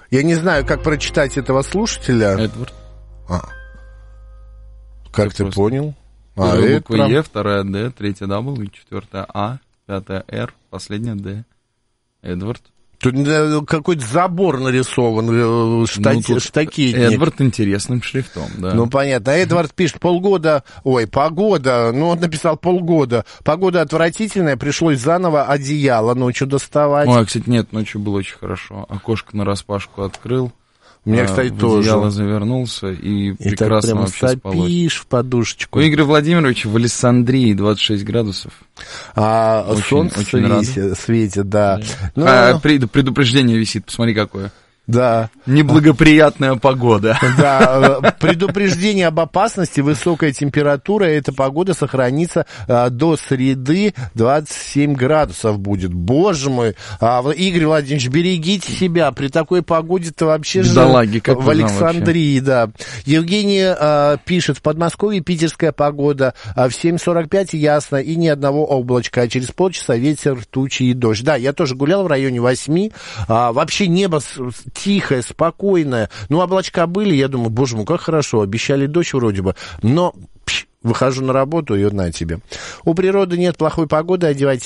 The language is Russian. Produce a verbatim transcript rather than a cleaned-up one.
Я не знаю, как прочитать этого слушателя. Эдвард. А. Как Все ты просто. понял? А, Первая это буква прям... Е, вторая Д, третья W, четвертая А, пятая Р, последняя Д. Эдвард. Тут какой-то забор нарисован, штати... ну, тут штакетник. Эдвард интересным шрифтом, да. Ну, понятно. Эдвард пишет, полгода, ой, погода, ну, он написал полгода. Погода отвратительная, пришлось заново одеяло ночью доставать. Ой, кстати, нет, ночью было очень хорошо. Окошко нараспашку открыл. У меня, кстати, в тоже. одеяло завернулся и, И прекрасно так прямо вообще спалось. сопишь в подушечку. У Игоря Владимировича в Александрии двадцать шесть градусов. А очень, солнце очень светит, светит, да. да. Ну, А, предупреждение висит, посмотри какое. Да. Неблагоприятная погода. Да, предупреждение об опасности, высокая температура, эта погода сохранится а, до среды, двадцать семь градусов будет. Боже мой, а, Игорь Владимирович, берегите себя, при такой погоде-то вообще же Бедолаги, как в Александрии, да. Евгений а, пишет, в Подмосковье питерская погода, а, в семь сорок пять ясно и ни одного облачка, а через полчаса ветер, тучи и дождь. Да, я тоже гулял в районе восьми, а, вообще небо тихое, спокойное. Ну, облачка были, я думаю, боже мой, как хорошо, обещали дождь вроде бы, но пш, выхожу на работу, и вот на тебе. У природы нет плохой погоды, одевайте